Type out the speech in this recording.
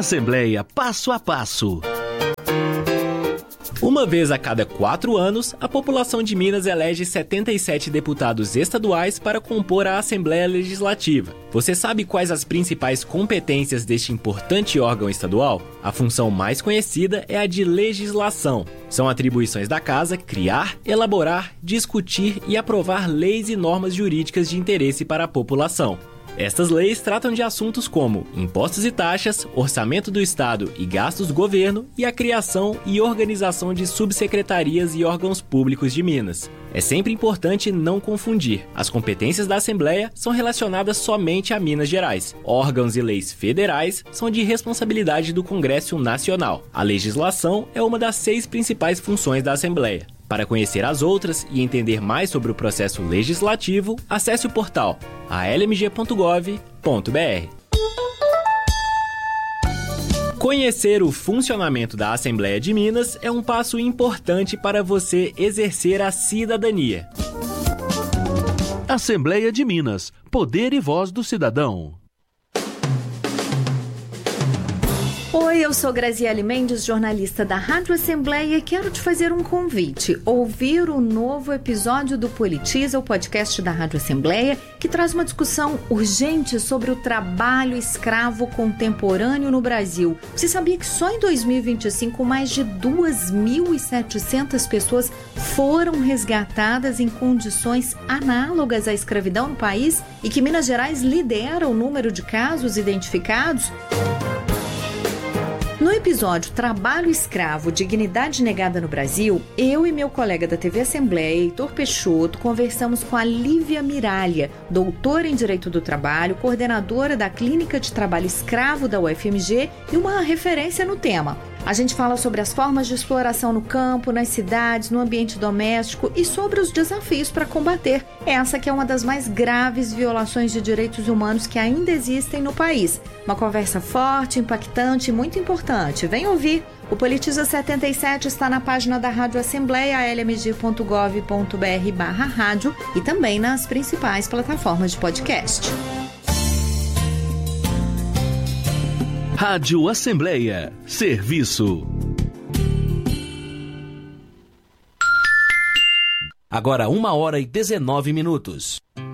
Assembleia Passo a Passo. Uma vez a cada 4 anos, a população de Minas elege 77 deputados estaduais para compor a Assembleia Legislativa. Você sabe quais as principais competências deste importante órgão estadual? A função mais conhecida é a de legislação. São atribuições da Casa criar, elaborar, discutir e aprovar leis e normas jurídicas de interesse para a população. Estas leis tratam de assuntos como impostos e taxas, orçamento do Estado e gastos do governo e a criação e organização de subsecretarias e órgãos públicos de Minas. É sempre importante não confundir. As competências da Assembleia são relacionadas somente a Minas Gerais. Órgãos e leis federais são de responsabilidade do Congresso Nacional. A legislação é uma das 6 principais funções da Assembleia. Para conhecer as outras e entender mais sobre o processo legislativo, acesse o portal almg.gov.br. Conhecer o funcionamento da Assembleia de Minas é um passo importante para você exercer a cidadania. Assembleia de Minas. Poder e voz do cidadão. Oi, eu sou Graziele Mendes, jornalista da Rádio Assembleia, e quero te fazer um convite: ouvir o novo episódio do Politiza, o podcast da Rádio Assembleia, que traz uma discussão urgente sobre o trabalho escravo contemporâneo no Brasil. Você sabia que só em 2025 mais de 2.700 pessoas foram resgatadas em condições análogas à escravidão no país e que Minas Gerais lidera o número de casos identificados? No episódio Trabalho Escravo, Dignidade Negada no Brasil, eu e meu colega da TV Assembleia, Heitor Peixoto, conversamos com a Lívia Miralha, doutora em Direito do Trabalho, coordenadora da Clínica de Trabalho Escravo da UFMG e uma referência no tema. A gente fala sobre as formas de exploração no campo, nas cidades, no ambiente doméstico e sobre os desafios para combater essa que é uma das mais graves violações de direitos humanos que ainda existem no país. Uma conversa forte, impactante e muito importante. Vem ouvir! O Politiza 77 está na página da Rádio Assembleia, lmg.gov.br/rádio e também nas principais plataformas de podcast. Rádio Assembleia. Serviço. Agora 1h19.